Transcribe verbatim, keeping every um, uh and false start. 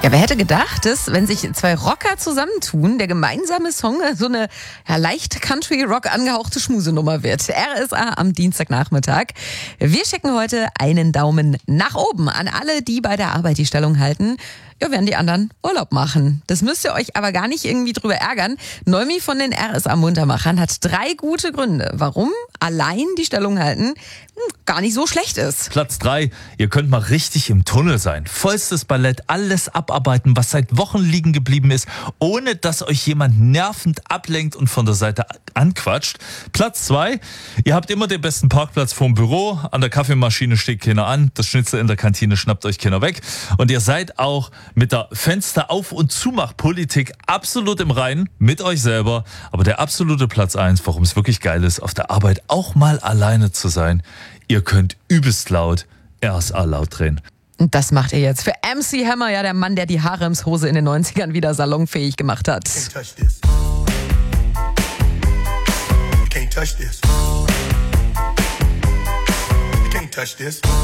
Ja, wer hätte gedacht, dass, wenn sich zwei Rocker zusammentun, der gemeinsame Song so eine ja, leicht Country-Rock angehauchte Schmusenummer wird. R S A am Dienstagnachmittag. Wir schicken heute einen Daumen nach oben an alle, die bei der Arbeit die Stellung halten. Ja, während die anderen Urlaub machen. Das müsst ihr euch aber gar nicht irgendwie drüber ärgern. Neumi von den R S A-Muntermachern hat drei gute Gründe, warum allein die Stellung halten hm, gar nicht so schlecht ist. Platz drei. Ihr könnt mal richtig im Tunnel sein. Vollstes Ballett, alles abarbeiten, was seit Wochen liegen geblieben ist, ohne dass euch jemand nervend ablenkt und von der Seite anquatscht. Platz zwei. Ihr habt immer den besten Parkplatz vorm Büro. An der Kaffeemaschine steht keiner an. Das Schnitzel in der Kantine schnappt euch keiner weg. Und ihr seid auch mit der Fenster-Auf- und Zumachpolitik absolut im Reinen mit euch selber. Aber der absolute Platz eins, warum es wirklich geil ist, auf der Arbeit auch mal alleine zu sein. Ihr könnt übelst laut R S A laut drehen. Und das macht ihr jetzt für M C Hammer, ja der Mann, der die Haremshose in den neunzigern wieder salonfähig gemacht hat. Can't touch this. You can't touch this. You can't touch this.